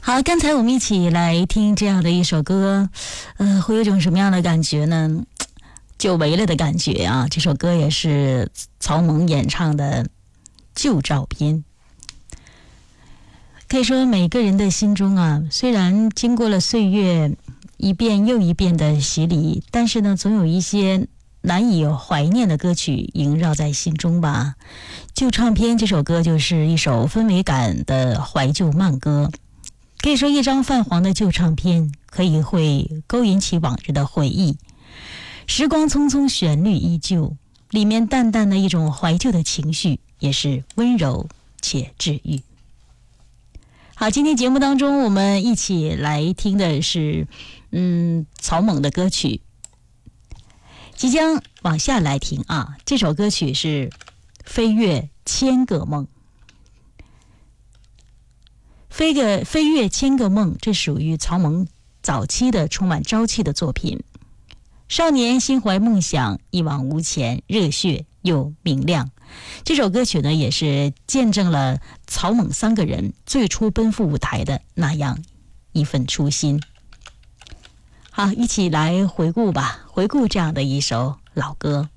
好，刚才我们一起来听这样的一首歌，会有一种什么样的感觉呢？久违了的感觉啊！这首歌也是曹猛演唱的《旧照片》。可以说每个人的心中啊，虽然经过了岁月一遍又一遍的洗礼，但是呢，总有一些难以怀念的歌曲萦绕在心中吧。旧唱片这首歌就是一首氛围感的怀旧慢歌，可以说一张泛黄的旧唱片会勾引起往日的回忆。时光匆匆，旋律依旧，里面淡淡的一种怀旧的情绪，也是温柔且治愈。好，今天节目当中我们一起来听的是曹猛的歌曲，即将往下来听啊。这首歌曲是《飞越千个梦》。飞越千个梦，这属于曹猛早期的充满朝气的作品。少年心怀梦想，一往无前，热血又明亮。这首歌曲呢，也是见证了曹猛三个人最初奔赴舞台的那样一份初心。好，一起来回顾吧，回顾这样的一首老歌。